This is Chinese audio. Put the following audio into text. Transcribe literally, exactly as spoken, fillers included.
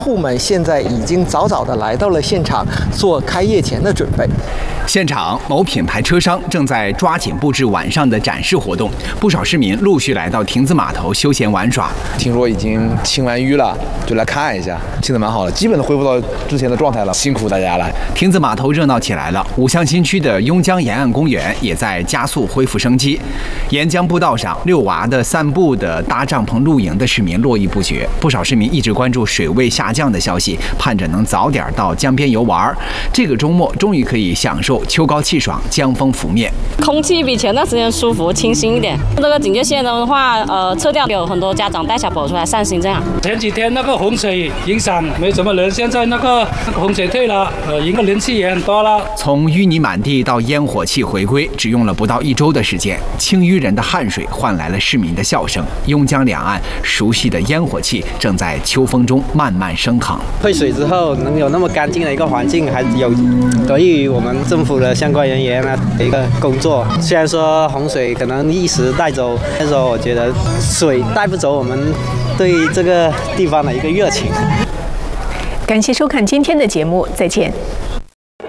户们现在已经早早的来到了现场，做开业前的准备。 现场，某品牌车商正在抓紧布置晚上的展示活动，不少市民陆续来到亭子码头休闲玩耍。 听说已经清完淤了，就来看一下，清得蛮好的，基本都恢复到之前的状态了，辛苦大家了。 亭子码头热闹起来了，五乡新区的邕江沿岸公园也在加速恢复生机。沿江步道上，遛娃的、散步的、搭帐篷露营的市民络绎不绝，不少市民一直关注水位下降的消息，盼着能早点到江边游玩。这个周末终于可以享受秋高气爽，江风拂面， 空气比前段时间舒服、清新一点。这个警戒线的话，呃，撤掉，有很多家长带小朋友出来散心这样。 前几天那个洪水影响没什么人，现在那个那个洪水退了，呃，人的人气也很多了。 从淤泥满地到烟火气回归，只用了不到一周的时间，清淤人的汗水换来了市民的笑声。邕江两岸熟悉的烟火气正在秋风中慢慢升腾。 退水之后能有那么干净的一个环境，还有得益于我们政府的相关人员呢的一个工作。虽然说洪水可能一时带走，但是我觉得水带不走我们对这个地方的一个热情。 感谢收看今天的节目，再见。